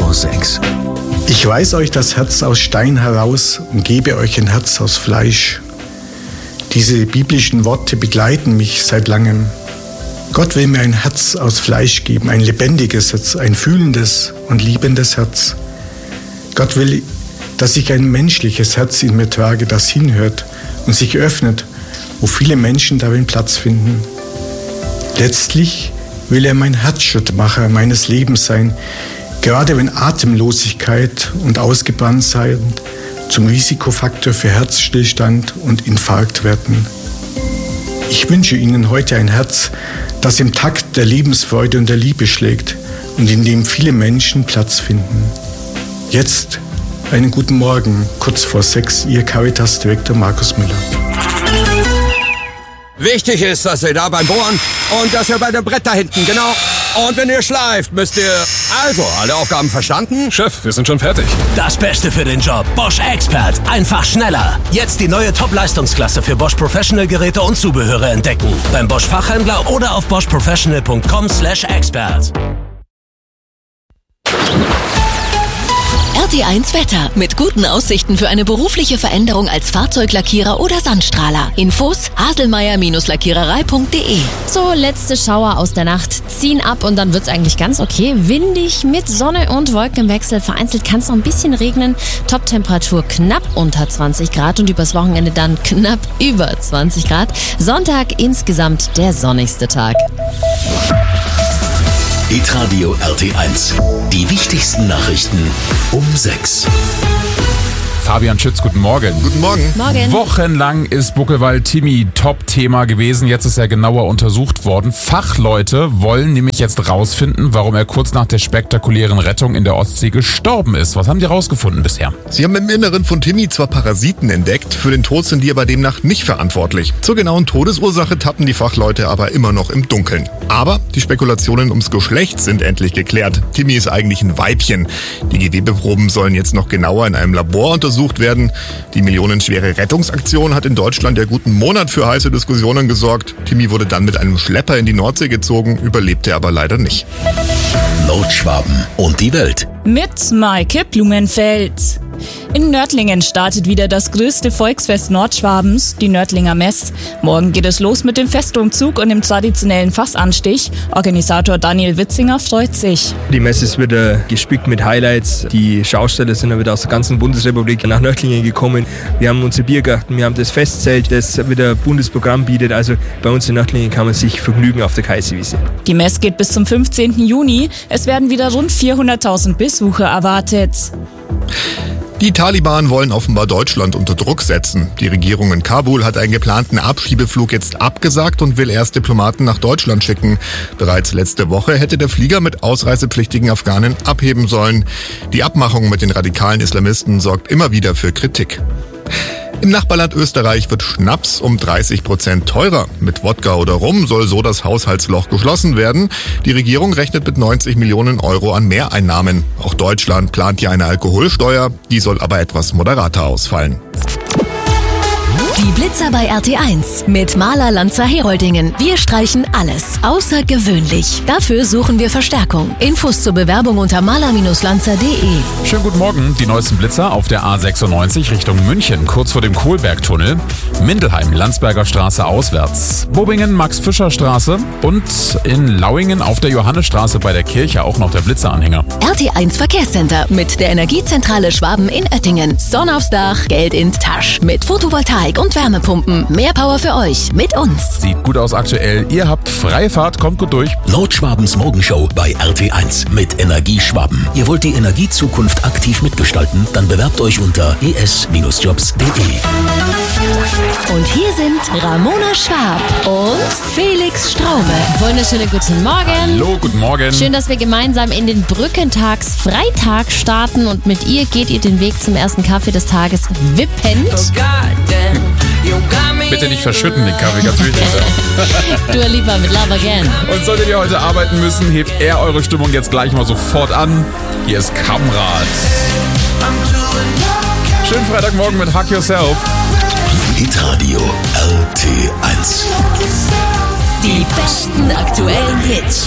6. Ich weise euch das Herz aus Stein heraus und gebe euch ein Herz aus Fleisch. Diese biblischen Worte begleiten mich seit langem. Gott will mir ein Herz aus Fleisch geben, ein lebendiges Herz, ein fühlendes und liebendes Herz. Gott will, dass ich ein menschliches Herz in mir trage, das hinhört und sich öffnet, wo viele Menschen darin Platz finden. Letztlich will er mein Herzschrittmacher meines Lebens sein, gerade wenn Atemlosigkeit und Ausgebranntheit zum Risikofaktor für Herzstillstand und Infarkt werden. Ich wünsche Ihnen heute ein Herz, das im Takt der Lebensfreude und der Liebe schlägt und in dem viele Menschen Platz finden. Jetzt einen guten Morgen, kurz vor 6, Ihr Caritas-Direktor Markus Müller. Wichtig ist, dass ihr da beim Bohren und dass ihr bei dem Brett da hinten, genau. Und wenn ihr schleift, müsst ihr... Also, alle Aufgaben verstanden? Chef, wir sind schon fertig. Das Beste für den Job. Bosch Expert. Einfach schneller. Jetzt die neue Top-Leistungsklasse für Bosch Professional-Geräte und Zubehöre entdecken. Beim Bosch Fachhändler oder auf boschprofessional.com/expert. RT1 Wetter. Mit guten Aussichten für eine berufliche Veränderung als Fahrzeuglackierer oder Sandstrahler. Infos: haselmeier-lackiererei.de. So, letzte Schauer aus der Nacht ziehen ab und dann wird's eigentlich ganz okay. Windig mit Sonne und Wolkenwechsel. Vereinzelt kann es noch ein bisschen regnen. Toptemperatur knapp unter 20 Grad und übers Wochenende dann knapp über 20 Grad. Sonntag insgesamt der sonnigste Tag. Hitradio RT1. Die wichtigsten Nachrichten um 6. Fabian Schütz, guten Morgen. Guten Morgen. Morgen. Wochenlang ist Buckelwald-Timmy Top-Thema gewesen. Jetzt ist er genauer untersucht worden. Fachleute wollen nämlich jetzt rausfinden, warum er kurz nach der spektakulären Rettung in der Ostsee gestorben ist. Was haben die rausgefunden bisher? Sie haben im Inneren von Timmy zwar Parasiten entdeckt, für den Tod sind die aber demnach nicht verantwortlich. Zur genauen Todesursache tappen die Fachleute aber immer noch im Dunkeln. Aber die Spekulationen ums Geschlecht sind endlich geklärt. Timmy ist eigentlich ein Weibchen. Die Gewebeproben sollen jetzt noch genauer in einem Labor untersucht werden. Die millionenschwere Rettungsaktion hat in Deutschland ja guten Monat für heiße Diskussionen gesorgt. Timmy wurde dann mit einem Schlepper in die Nordsee gezogen, überlebte aber leider nicht. Nordschwaben und die Welt. Mit Maike Blumenfeld. In Nördlingen startet wieder das größte Volksfest Nordschwabens, die Nördlinger Mess. Morgen geht es los mit dem Festumzug und dem traditionellen Fassanstich. Organisator Daniel Witzinger freut sich. Die Messe ist wieder gespickt mit Highlights. Die Schausteller sind wieder aus der ganzen Bundesrepublik nach Nördlingen gekommen. Wir haben unsere Biergarten, wir haben das Festzelt, das wieder Bundesprogramm bietet. Also bei uns in Nördlingen kann man sich vergnügen auf der Kaiserwiese. Die Mess geht bis zum 15. Juni. Es werden wieder rund 400.000 Besucher erwartet. Die Taliban wollen offenbar Deutschland unter Druck setzen. Die Regierung in Kabul hat einen geplanten Abschiebeflug jetzt abgesagt und will erst Diplomaten nach Deutschland schicken. Bereits letzte Woche hätte der Flieger mit ausreisepflichtigen Afghanen abheben sollen. Die Abmachung mit den radikalen Islamisten sorgt immer wieder für Kritik. Im Nachbarland Österreich wird Schnaps um 30% teurer. Mit Wodka oder Rum soll so das Haushaltsloch geschlossen werden. Die Regierung rechnet mit 90 Millionen Euro an Mehreinnahmen. Auch Deutschland plant ja eine Alkoholsteuer. Die soll aber etwas moderater ausfallen. Die Blitzer bei RT1 mit Maler Lanzer Heroldingen. Wir streichen alles außergewöhnlich. Dafür suchen wir Verstärkung. Infos zur Bewerbung unter maler-lanzer.de. Schönen guten Morgen. Die neuesten Blitzer auf der A96 Richtung München, kurz vor dem Kohlbergtunnel. Mindelheim, Landsberger Straße auswärts. Bobingen, Max-Fischer-Straße und in Lauingen auf der Johannesstraße bei der Kirche auch noch der Blitzeranhänger. RT1 Verkehrscenter mit der Energiezentrale Schwaben in Oettingen. Sonne aufs Dach, Geld in Tasch. Mit Photovoltaik und Wärmepumpen. Mehr Power für euch mit uns. Sieht gut aus aktuell. Ihr habt freie Fahrt, kommt gut durch. Nordschwabens Morgenshow bei RT1 mit Energieschwaben. Ihr wollt die Energiezukunft aktiv mitgestalten? Dann bewerbt euch unter es-jobs.de. Und hier sind Ramona Schwab und Felix Straube. Wunderschönen guten Morgen. Hallo, guten Morgen. Schön, dass wir gemeinsam in den Brückentags-Freitag starten und mit ihr geht ihr den Weg zum ersten Kaffee des Tages wippend. Bitte nicht verschütten den Kaffee, ganz wichtig. Dua Lipa mit Love Again. Und solltet ihr heute arbeiten müssen, hebt er eure Stimmung jetzt gleich mal sofort an. Hier ist Kamrat. Schönen Freitagmorgen mit Hug Yourself. Hitradio RT1. Die besten aktuellen Hits.